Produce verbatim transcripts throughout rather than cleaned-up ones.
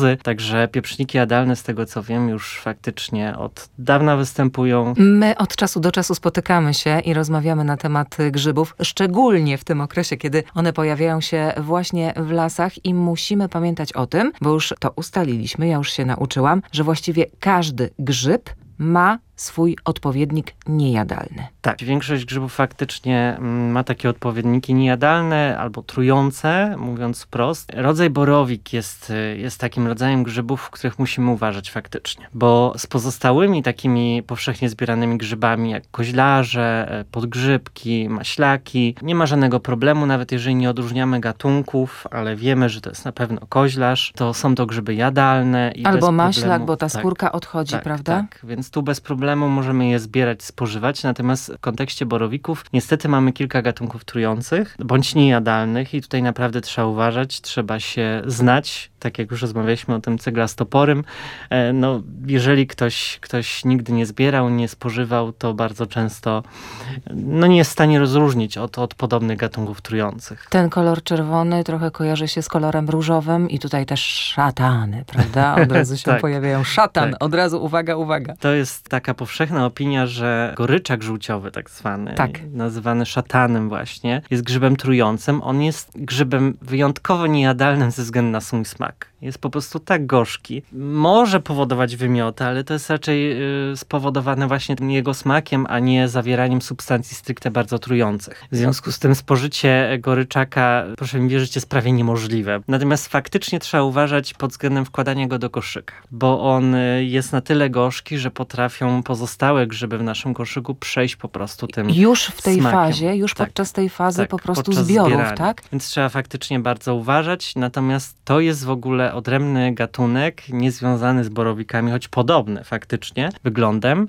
mrozy. Także pieprzniki jadalne, z tego co wiem, już faktycznie od dawna występują. My od czasu do czasu spotykamy się i rozmawiamy na temat grzybów, szczególnie w tym okresie, kiedy one pojawiają się właśnie w lasach i musimy pamiętać o tym, bo już to ustaliliśmy, ja już się nauczyłam, że właściwie każdy grzyb ma swój odpowiednik niejadalny. Tak, większość grzybów faktycznie ma takie odpowiedniki niejadalne albo trujące, mówiąc wprost. Rodzaj borowik jest, jest takim rodzajem grzybów, w których musimy uważać faktycznie, bo z pozostałymi takimi powszechnie zbieranymi grzybami, jak koźlarze, podgrzybki, maślaki, nie ma żadnego problemu, nawet jeżeli nie odróżniamy gatunków, ale wiemy, że to jest na pewno koźlarz, to są to grzyby jadalne. I albo bez maślak, problemu, bo ta tak, skórka odchodzi, tak, prawda? Tak, więc tu bez problemu możemy je zbierać, spożywać, natomiast w kontekście borowików niestety mamy kilka gatunków trujących, bądź niejadalnych i tutaj naprawdę trzeba uważać, trzeba się znać, tak jak już rozmawialiśmy o tym ceglastoporym. No, jeżeli ktoś, ktoś nigdy nie zbierał, nie spożywał, to bardzo często no, nie jest w stanie rozróżnić od, od podobnych gatunków trujących. Ten kolor czerwony trochę kojarzy się z kolorem różowym i tutaj też szatany, prawda? Od razu się tak, pojawiają. Szatan, tak. Od razu uwaga, uwaga. To jest taka powszechna opinia, że goryczak żółciowy tak zwany, tak. nazywany szatanem właśnie, jest grzybem trującym. On jest grzybem wyjątkowo niejadalnym ze względu na swój smak. Jest po prostu tak gorzki. Może powodować wymioty, ale to jest raczej y, spowodowane właśnie tym jego smakiem, a nie zawieraniem substancji stricte bardzo trujących. W związku z tym spożycie goryczaka, proszę mi wierzyć, jest prawie niemożliwe. Natomiast faktycznie trzeba uważać pod względem wkładania go do koszyka, bo on y, jest na tyle gorzki, że potrafią pozostałe grzyby w naszym koszyku przejść po prostu tym Już w tej smakiem. fazie, już tak, podczas tej fazy tak, po prostu podczas zbiorów, zbierania. tak? Więc trzeba faktycznie bardzo uważać. Natomiast to jest w ogóle odrębny gatunek, niezwiązany z borowikami, choć podobny faktycznie wyglądem.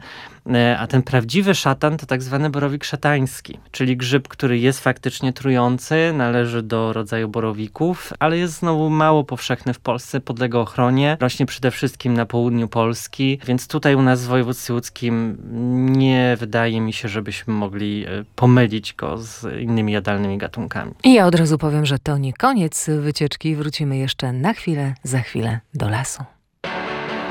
A ten prawdziwy szatan to tak zwany borowik szatański, czyli grzyb, który jest faktycznie trujący, należy do rodzaju borowików, ale jest znowu mało powszechny w Polsce, podlega ochronie. Rośnie przede wszystkim na południu Polski, więc tutaj u nas w województwie łódzkim nie wydaje mi się, żebyśmy mogli pomylić go z innymi jadalnymi gatunkami. I ja od razu powiem, że to nie koniec wycieczki. Wrócimy jeszcze na chwilę, za chwilę do lasu.